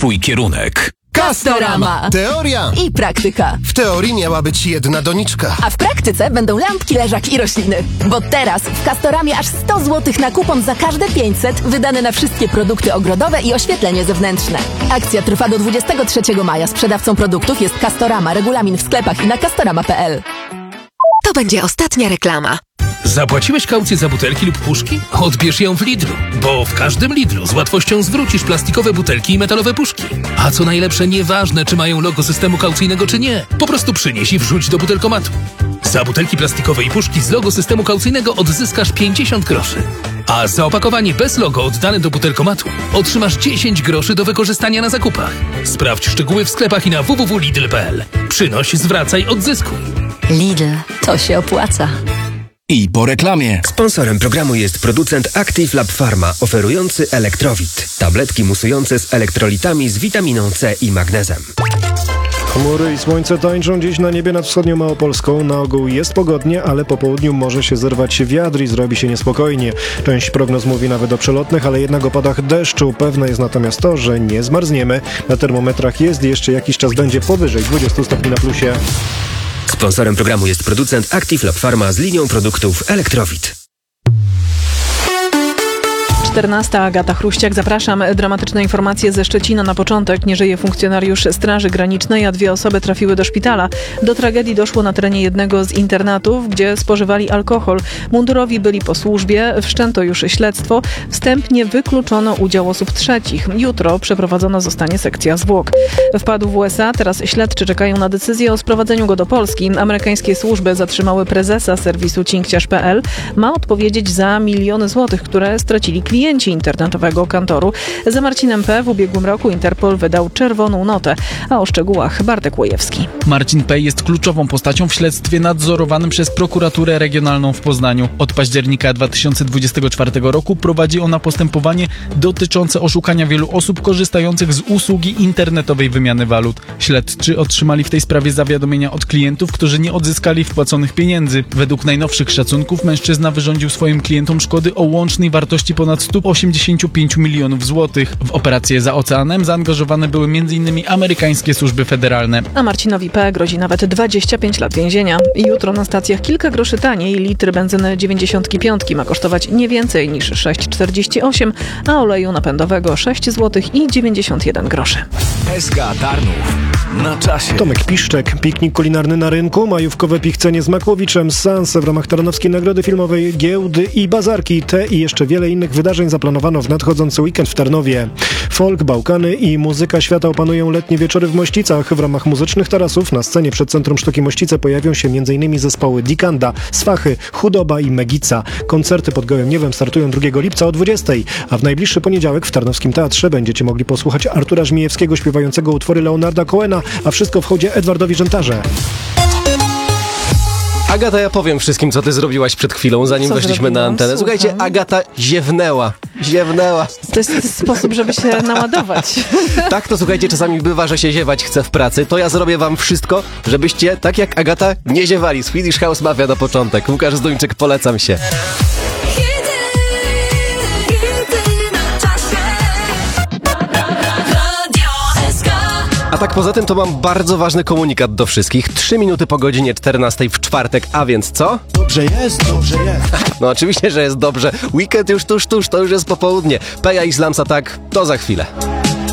swój kierunek. Castorama. Teoria. I praktyka. W teorii miała być jedna doniczka. A w praktyce będą lampki, leżaki i rośliny. Bo teraz w Castoramie aż 100 zł na kupon za każde 500 wydane na wszystkie produkty ogrodowe i oświetlenie zewnętrzne. Akcja trwa do 23 maja. Sprzedawcą produktów jest Castorama. Regulamin w sklepach i na castorama.pl. To będzie ostatnia reklama. Zapłaciłeś kaucję za butelki lub puszki? Odbierz ją w Lidlu, bo w każdym Lidlu z łatwością zwrócisz plastikowe butelki i metalowe puszki. A co najlepsze, nieważne czy mają logo systemu kaucyjnego czy nie, po prostu przynieś i wrzuć do butelkomatu. Za butelki plastikowe i puszki z logo systemu kaucyjnego odzyskasz 50 groszy. A za opakowanie bez logo oddane do butelkomatu otrzymasz 10 groszy do wykorzystania na zakupach. Sprawdź szczegóły w sklepach i na www.lidl.pl. Przynoś, zwracaj, odzyskuj. Lidl. To się opłaca. I po reklamie. Sponsorem programu jest producent Active Lab Pharma, oferujący Elektrowit. Tabletki musujące z elektrolitami z witaminą C i magnezem. Chmury i słońce tańczą dziś na niebie nad wschodnią Małopolską. Na ogół jest pogodnie, ale po południu może się zerwać wiatr i zrobi się niespokojnie. Część prognoz mówi nawet o przelotnych, ale jednak opadach deszczu. Pewne jest natomiast to, że nie zmarzniemy. Na termometrach jest i jeszcze jakiś czas będzie powyżej 20 stopni na plusie. Sponsorem programu jest producent Active Lab Pharma z linią produktów Elektrowit. 14. Agata Chruściak. Zapraszam. Dramatyczne informacje ze Szczecina na początek. Nie żyje funkcjonariusz Straży Granicznej, a 2 osoby trafiły do szpitala. Do tragedii doszło na terenie jednego z internatów, gdzie spożywali alkohol. Mundurowi byli po służbie. Wszczęto już śledztwo. Wstępnie wykluczono udział osób trzecich. Jutro przeprowadzona zostanie sekcja zwłok. Wpadł w USA. Teraz śledczy czekają na decyzję o sprowadzeniu go do Polski. Amerykańskie służby zatrzymały prezesa serwisu cinkciarz.pl. Ma odpowiedzieć za miliony złotych, które stracili klienci internetowego kantoru. Za Marcinem P. w ubiegłym roku Interpol wydał czerwoną notę. A o szczegółach Bartek Łojewski. Marcin P. jest kluczową postacią w śledztwie nadzorowanym przez prokuraturę regionalną w Poznaniu. Od października 2024 roku prowadzi ona postępowanie dotyczące oszukania wielu osób korzystających z usługi internetowej wymiany walut. Śledczy otrzymali w tej sprawie zawiadomienia od klientów, którzy nie odzyskali wpłaconych pieniędzy. Według najnowszych szacunków mężczyzna wyrządził swoim klientom szkody o łącznej wartości ponad 185 milionów złotych. W operację za oceanem zaangażowane były m.in. amerykańskie służby federalne. A Marcinowi P. grozi nawet 25 lat więzienia. Jutro na stacjach kilka groszy taniej. Litr benzyny 95 ma kosztować nie więcej niż 6,48, a oleju napędowego 6 zł i 91 groszy. SK Tarnów. Na czasie. Tomek Piszczek, piknik kulinarny na rynku, majówkowe pichcenie z Makłowiczem, seanse w ramach Tarnowskiej Nagrody Filmowej, giełdy i bazarki. Te i jeszcze wiele innych wydarzeń zaplanowano w nadchodzący weekend w Tarnowie. Folk, Bałkany i muzyka świata opanują letnie wieczory w Mościcach. W ramach muzycznych tarasów na scenie przed Centrum Sztuki Mościce pojawią się m.in. zespoły Dikanda, Swachy, Chudoba i Megica. Koncerty pod gołym niebem startują 2 lipca o 20, a w najbliższy poniedziałek w Tarnowskim Teatrze będziecie mogli posłuchać Artura Żmijewskiego śpiewającego utwory Leonarda Cohena, a wszystko w hołdzie Edwardowi Żętarze. Agata, ja powiem wszystkim, co ty zrobiłaś przed chwilą, zanim weszliśmy na antenę. Słuchajcie, Agata ziewnęła. To jest sposób, żeby się naładować. Tak to, słuchajcie, czasami bywa, że się ziewać chce w pracy. To ja zrobię wam wszystko, żebyście, tak jak Agata, nie ziewali. Swedish House Mafia na początek. Łukasz Zduńczyk, polecam się. A tak poza tym to mam bardzo ważny komunikat do wszystkich. 3 minuty po godzinie 14 w czwartek, a więc co? Dobrze jest. No oczywiście, że jest dobrze. Weekend już tuż, to już jest popołudnie. Peja i Slams Attack, to za chwilę.